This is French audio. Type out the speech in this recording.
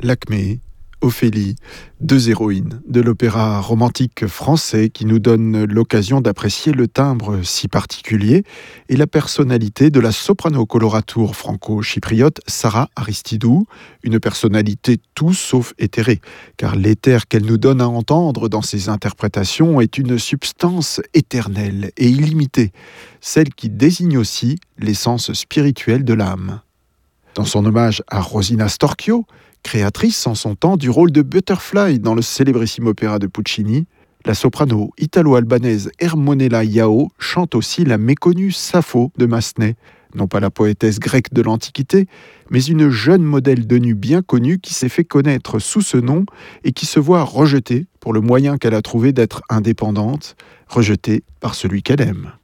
Lakmé, Ophélie, deux héroïnes de l'opéra romantique français qui nous donnent l'occasion d'apprécier le timbre si particulier et la personnalité de la soprano coloratour franco-chypriote Sarah Aristidou, une personnalité tout sauf éthérée, car l'éther qu'elle nous donne à entendre dans ses interprétations est une substance éternelle et illimitée, celle qui désigne aussi l'essence spirituelle de l'âme. Dans son hommage à Rosina Storchio, créatrice en son temps du rôle de Butterfly dans le célébrissime opéra de Puccini, la soprano italo-albanaise Ermonella Iao chante aussi la méconnue Sappho de Massenet, non pas la poétesse grecque de l'Antiquité, mais une jeune modèle de nu bien connue qui s'est fait connaître sous ce nom et qui se voit rejetée pour le moyen qu'elle a trouvé d'être indépendante, rejetée par celui qu'elle aime.